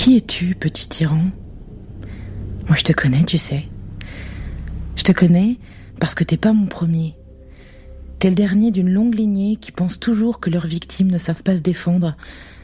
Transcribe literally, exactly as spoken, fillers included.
Qui es-tu, petit tyran ? Moi, je te connais, tu sais. Je te connais parce que t'es pas mon premier. T'es le dernier d'une longue lignée qui pense toujours que leurs victimes ne savent pas se défendre